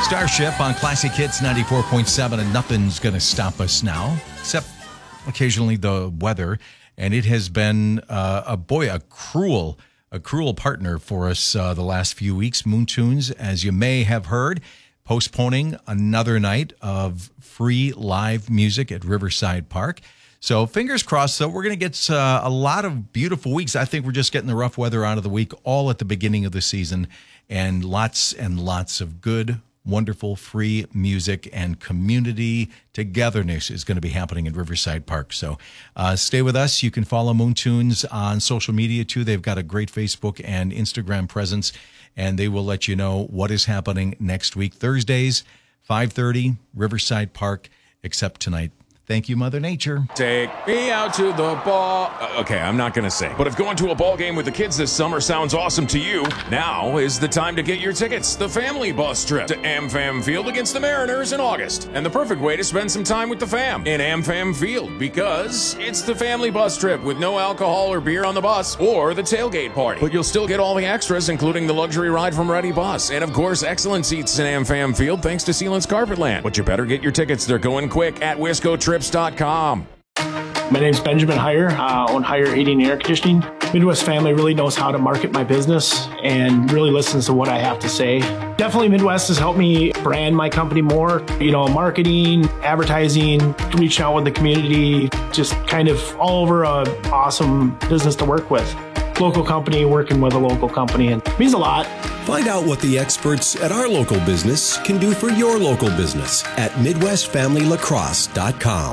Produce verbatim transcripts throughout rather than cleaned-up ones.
Starship on Classic Hits ninety-four point seven, and nothing's going to stop us now, except occasionally the weather. And it has been, uh, a boy, a cruel, a cruel partner for us uh, the last few weeks. Moontunes, as you may have heard, postponing another night of free live music at Riverside Park. So fingers crossed, though, we're going to get uh, a lot of beautiful weeks. I think we're just getting the rough weather out of the week, all at the beginning of the season, and lots and lots of good, wonderful free music and community togetherness is going to be happening in Riverside Park. So uh, stay with us. You can follow Moontunes on social media, too. They've got a great Facebook and Instagram presence, and they will let you know what is happening next week. Thursdays, five thirty, Riverside Park, except tonight. Thank you, Mother Nature. Take me out to the ball. Uh, okay, I'm not going to sing. But if going to a ball game with the kids this summer sounds awesome to you, now is the time to get your tickets. The family bus trip to AmFam Field against the Mariners in August. And the perfect way to spend some time with the fam in AmFam Field, because it's the family bus trip with no alcohol or beer on the bus or the tailgate party. But you'll still get all the extras, including the luxury ride from Ready Bus. And of course, excellent seats in AmFam Field thanks to Sealant's Carpetland. But you better get your tickets. They're going quick at Wisco Trips dot com. My name's Benjamin Heyer. I own Heyer Heating and Air Conditioning. Midwest Family really knows how to market my business and really listens to what I have to say. Definitely Midwest has helped me brand my company more. You know, marketing, advertising, reaching out with the community, just kind of all over a awesome business to work with. Local company working with a local company, and it means a lot. Find out what the experts at our local business can do for your local business at Midwest Family Lacrosse dot com.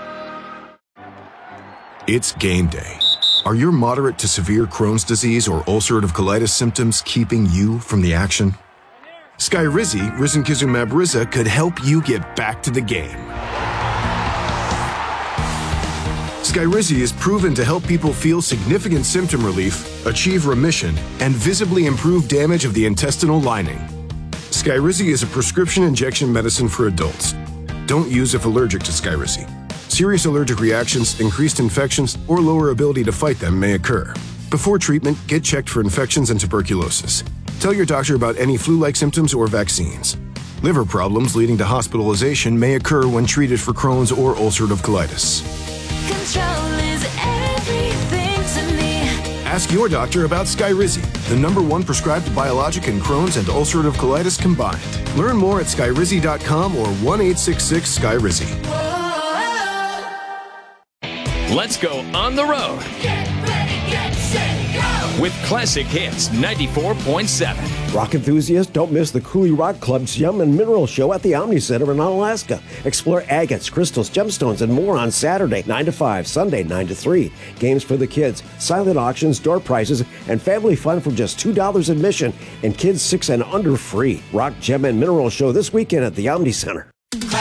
It's game day. Are your moderate to severe Crohn's disease or ulcerative colitis symptoms keeping you from the action? Skyrizi, risankizumab Riza, could help you get back to the game. Skyrizi is proven to help people feel significant symptom relief, achieve remission, and visibly improve damage of the intestinal lining. Skyrizi is a prescription injection medicine for adults. Don't use if allergic to Skyrizi. Serious allergic reactions, increased infections, or lower ability to fight them may occur. Before treatment, get checked for infections and tuberculosis. Tell your doctor about any flu-like symptoms or vaccines. Liver problems leading to hospitalization may occur when treated for Crohn's or ulcerative colitis. Control is everything to me. Ask your doctor about Skyrizi, the number one prescribed biologic in Crohn's and ulcerative colitis combined. Learn more at Skyrizi dot com or one eight six six Sky Rizi. Let's go on the road. Get ready, get set, go! With Classic Hits ninety-four point seven. Rock enthusiasts, don't miss the Cooley Rock Club's Gem and Mineral Show at the Omni Center in Onalaska. Explore agates, crystals, gemstones, and more on Saturday, nine to five, Sunday, nine to three. Games for the kids, silent auctions, door prizes, and family fun for just two dollars admission, and kids six and under free. Rock, Gem, and Mineral Show this weekend at the Omni Center.